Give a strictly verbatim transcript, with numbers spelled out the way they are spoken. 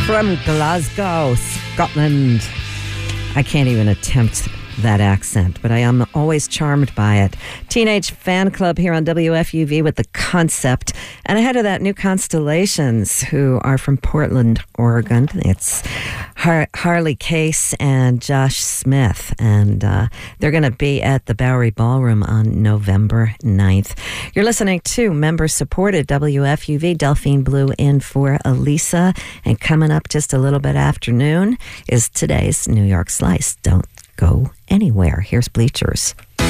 From Glasgow, Scotland. I can't even attempt that accent, but I am always charmed by it. Teenage Fan Club here on W F U V with The Concept. And ahead of that, New Constellations, who are from Portland, Oregon. It's Har- Harley Case and Josh Smith. And uh, they're going to be at the Bowery Ballroom on November ninth. You're listening to member-supported W F U V. Delphine Blue in for Elisa. And coming up just a little bit after noon is today's New York Slice. Don't go anywhere. Here's Bleachers.